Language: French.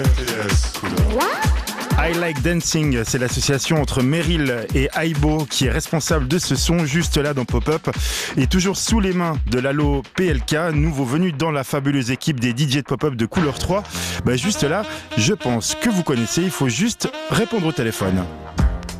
I Like Dancing, c'est l'association entre Meryl et Aibo qui est responsable de ce son juste là dans Pop-Up. Et toujours sous les mains de l'Allo PLK, nouveau venu dans la fabuleuse équipe des DJ de Pop-Up de Couleur 3. Juste là, je pense que vous connaissez, il faut juste répondre au téléphone.